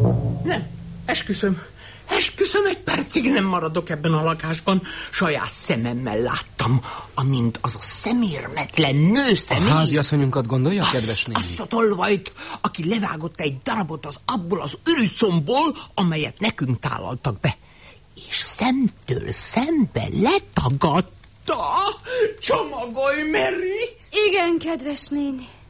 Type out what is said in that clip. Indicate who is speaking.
Speaker 1: Nem, esküszöm, egy percig nem maradok ebben a lakásban. Saját szememmel láttam, amint az a szemérmetlen nőszemély...
Speaker 2: A háziasszonyunkat gondolja, kedves néni?
Speaker 1: Azt a tolvajt, aki levágott egy darabot abból az ürügycombból, amelyet nekünk tálaltak be. És szemtől szembe letagadta. Csomagolj, Mary!
Speaker 3: Igen, kedves néni.